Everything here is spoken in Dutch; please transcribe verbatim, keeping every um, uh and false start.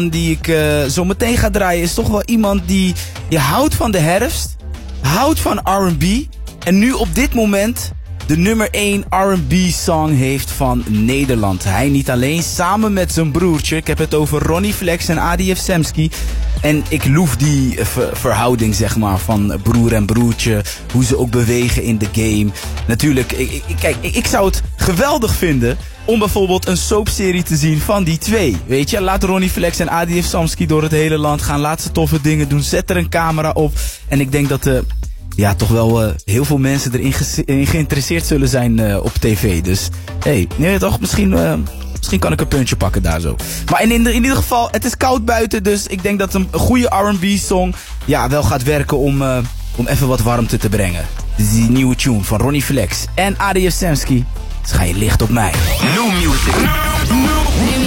die ik uh, zo meteen ga draaien is toch wel iemand die je houdt van de herfst, houdt van R en B en nu op dit moment de nummer één R en B song heeft van Nederland. Hij niet alleen, samen met zijn broertje. Ik heb het over Ronnie Flex en Adi F. Semski. En ik loef die ver- verhouding, zeg maar, van broer en broertje. Hoe ze ook bewegen in de game. Natuurlijk, ik, ik, kijk, ik, ik zou het geweldig vinden om bijvoorbeeld een soapserie te zien van die twee. Weet je, laat Ronnie Flex en Adi F. Semski door het hele land gaan. Laat ze toffe dingen doen. Zet er een camera op. En ik denk dat de... ja, toch wel uh, heel veel mensen erin ge- in geïnteresseerd zullen zijn uh, op tv. Dus, hé, hey, nee, toch, misschien, uh, misschien kan ik een puntje pakken daar zo. Maar in, in, in ieder geval, het is koud buiten, dus ik denk dat een, een goede R en B-song ja, wel gaat werken om, uh, om even wat warmte te brengen. Dit is die nieuwe tune van Ronnie Flex en Adi F. Semski. Dus ga je licht op mij. New music. New